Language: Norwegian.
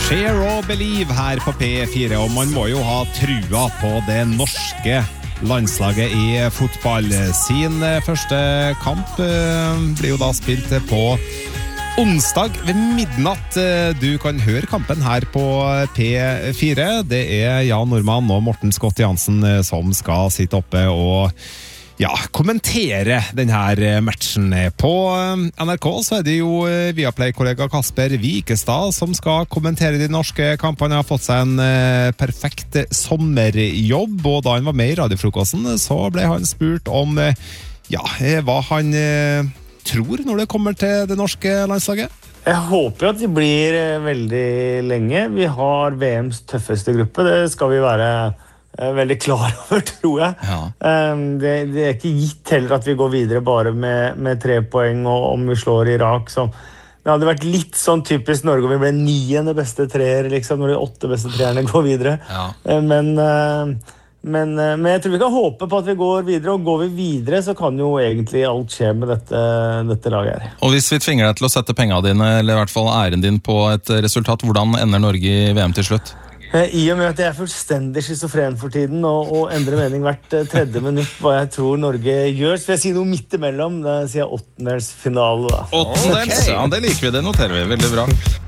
Share og Believe her på P4, og man må jo ha trua på det norske landslaget i fotball. Sin første kamp blir jo da spilt på onsdag ved midnatt. Du kan høre kampen her på P4. Det Jan Normann og Morten Scott Jansen som skal sitte oppe og kommentere denne matchen. På NRK så det jo Viaplay-kollega Kasper Wikestad som skal kommentere de norske kampene. Han har fått seg en perfekt sommerjobb, og da han var med i radiofrokosten så ble han spurt om hva han tror når det kommer til det norske landslaget. Jeg håper at de blir veldig lenge. Vi har VMs tøffeste gruppe, det skal vi være veldig klar over, tror jeg. Ja. Det ikke gitt heller at vi går videre bare med 3 poeng, og om vi slår Irak, så det hadde vært litt sånn typisk Norge, og vi ble 9. beste treer, liksom, når de 8 beste treerne går videre. Ja. Men jeg tror vi kan håpe på at vi går videre, og går vi videre så kan jo egentlig alt skje med dette laget her. Og hvis vi tvinger deg til å sette pengene dine, eller i hvert fall æren din på et resultat, hvordan ender Norge i VM til slutt? I og med at jeg fullstendig schizofren for tiden og endrer mening hvert 3. minutt hva jeg tror Norge gjør, så vil jeg si noe midt imellom. Da sier jeg 8-delsfinale da. 8-dels, ja, det liker vi, det noterer vi, veldig bra.